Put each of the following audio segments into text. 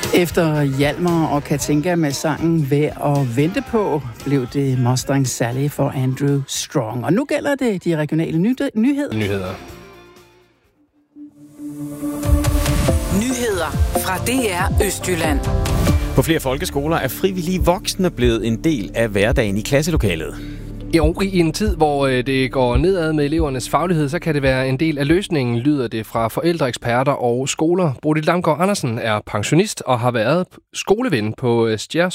Efter Hjalmar og Katinka med sangen Værd at vente på, blev det Mustang Sally for Andrew Strong. Og nu gælder det de regionale nyheder. Nyheder fra DR Østjylland. På flere folkeskoler er frivillige voksne blevet en del af hverdagen i klasselokalet. I en tid, hvor det går nedad med elevernes faglighed, så kan det være en del af løsningen, lyder det fra forældre, eksperter og skoler. Bodil Damgaard Andersen er pensionist og har været skoleven på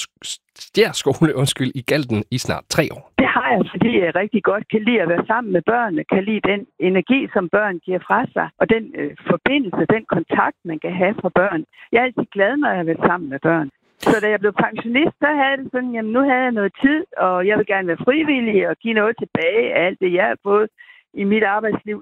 Stjær Skole i Galten i snart 3 år. Det har jeg, fordi jeg rigtig godt kan lide at være sammen med børnene, kan lide den energi, som børn giver fra sig, og den forbindelse, den kontakt, man kan have fra børn. Jeg er altid glad, når jeg er sammen med børn. Så da jeg blev pensionist, så havde det sådan, jamen nu havde jeg noget tid, og jeg vil gerne være frivillig og give noget tilbage af alt det, jeg har fået i mit arbejdsliv.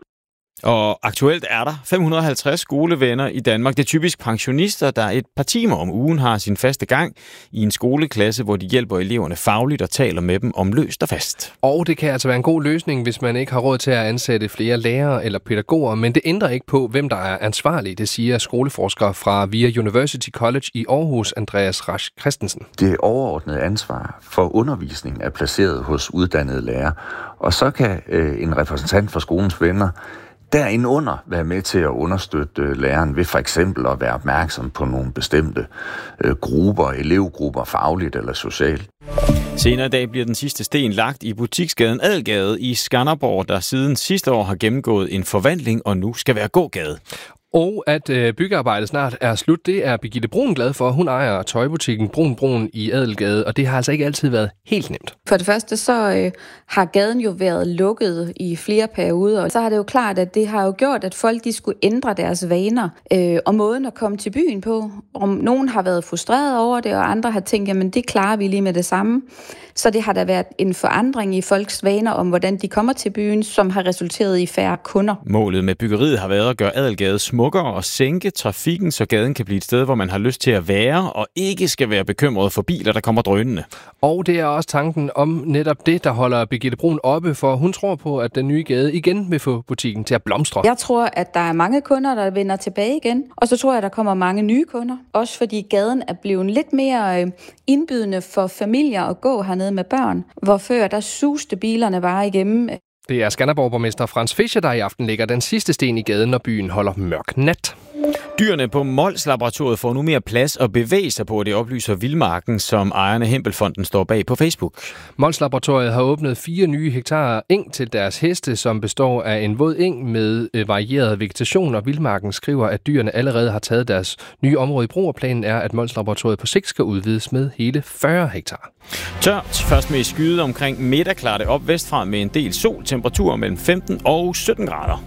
Og aktuelt er der 550 skolevenner i Danmark. Det er typisk pensionister, der et par timer om ugen har sin faste gang i en skoleklasse, hvor de hjælper eleverne fagligt og taler med dem om løst og fast. Og det kan altså være en god løsning, hvis man ikke har råd til at ansætte flere lærere eller pædagoger, men det ændrer ikke på, hvem der er ansvarlig, det siger skoleforsker fra VIA University College i Aarhus, Andreas Rasch Christensen. Det overordnede ansvar for undervisning er placeret hos uddannede lærere, og så kan en repræsentant for skolens venner derinde være med til at understøtte læreren ved for eksempel at være opmærksom på nogle bestemte grupper, elevgrupper, fagligt eller socialt. Senere i dag bliver den sidste sten lagt i butiksgaden Adelgade i Skanderborg, der siden sidste år har gennemgået en forvandling og nu skal være gågade. Og at byggearbejdet snart er slut, det er Birgitte Brun glad for. Hun ejer tøjbutikken Brun i Adelgade, og det har altså ikke altid været helt nemt. For det første så har gaden jo været lukket i flere perioder, og så har det jo klart, at det har jo gjort, at folk de skulle ændre deres vaner og måden at komme til byen på. Om nogen har været frustreret over det, og andre har tænkt, jamen det klarer vi lige med det samme. Så det har der været en forandring i folks vaner om, hvordan de kommer til byen, som har resulteret i færre kunder. Målet med byggeriet har været at gøre Adelgade smukkere og sænke trafikken, så gaden kan blive et sted, hvor man har lyst til at være, og ikke skal være bekymret for biler, der kommer drønende. Og det er også tanken om netop det, der holder Birgitte Brun oppe, for hun tror på, at den nye gade igen vil få butikken til at blomstre. Jeg tror, at der er mange kunder, der vender tilbage igen, og så tror jeg, at der kommer mange nye kunder. Også fordi gaden er blevet lidt mere indbydende for familier at gå hernede med børn, hvor før der suste bilerne bare igennem. Det er Skanderborg-borgmester Frans Fischer, der i aften lægger den sidste sten i gaden, når byen holder mørk nat. Dyrene på Mols-laboratoriet får nu mere plads at bevæge sig på, det oplyser Vildmarken, som ejerne Hempelfonden står bag på Facebook. Mols-laboratoriet har åbnet 4 nye hektar eng til deres heste, som består af en våd eng med varieret vegetation, og Vildmarken skriver, at dyrene allerede har taget deres nye område i brug, og planen er, at Mols-laboratoriet på sigt skal udvides med hele 40 hektar. Tørt, først med skyde omkring middag, klarer det op vestfra med en del sol, temperaturer mellem 15 og 17 grader.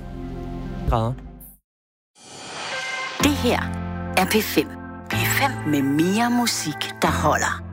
Det her er P5. P5 med mere musik, der holder.